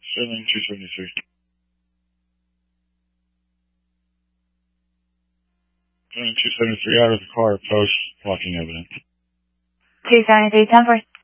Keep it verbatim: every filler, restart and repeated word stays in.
Sterling two seventy-three. Sterling two seventy-three out of the car, post blocking evidence. two seventy-three, ten four.